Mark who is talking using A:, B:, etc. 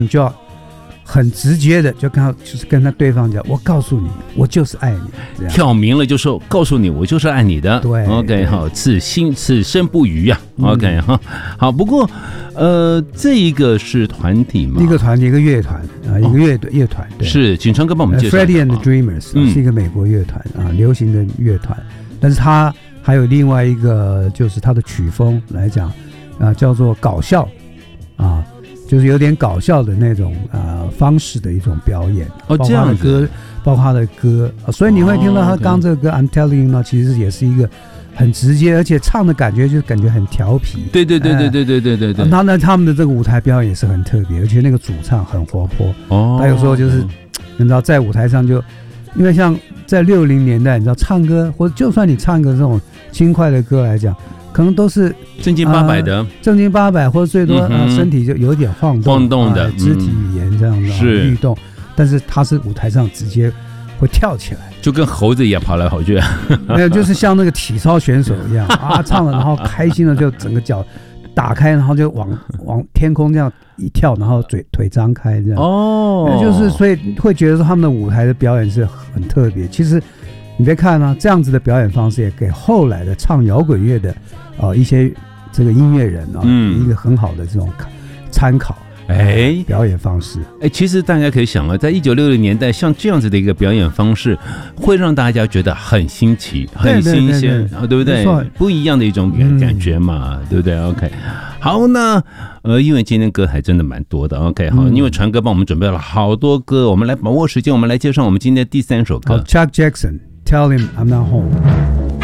A: 你就要很直接的就跟他对方讲，我告诉你，我就是爱你，这样
B: 挑明了就说告诉你，我就是爱你的。
A: 对
B: ，OK， 好，此生不渝啊。OK， 哈，好，不过这一个是团体嘛？
A: 一个团体，一个乐团啊，一个乐团，对，
B: 是，请川哥帮我们介绍。
A: Freddie and the Dreamers 是一个美国乐团啊，流行的乐团，但是他还有另外一个，就是他的曲风来讲啊，叫做搞笑啊。就是有点搞笑的那种方式的一种表演，
B: 这样子，
A: 包括他的歌，所以你会听到他刚这个歌 I'm Telling You 呢，其实也是一个很直接，而且唱的感觉就感觉很调皮。
B: 对。
A: 他们的这个舞台表演也是很特别，而且那个主唱很活泼。他有时候就是你知道在舞台上就，因为像在60年代，你知道唱歌或者就算你唱个这种轻快的歌来讲。可能都是
B: 正经八百的，
A: 正经八百，或者最多身体就有点晃动的肢体语言这样的律动，但是他是舞台上直接会跳起来，
B: 就跟猴子一样跑来跑去。
A: 没有，就是像那个体操选手一样唱了，然后开心了就整个脚打开，然后就往天空这样一跳，然后腿张开这样。就是所以会觉得说他们的舞台的表演是很特别。其实你别看这样子的表演方式也给后来的唱摇滚乐的一些这个音乐人一个很好的这种参考表演方式。
B: 其实大家可以想在1960年代像这样子的一个表演方式会让大家觉得很新奇很新鲜，对不对？不一样的一种感觉嘛，对不对？ OK， 好，那因为今天歌还真的蛮多的。 OK， 好，因为传哥帮我们准备了好多歌，我们来把握时间，我们来介绍我们今天第3首歌。
A: Chuck Jackson Tell him I'm not home.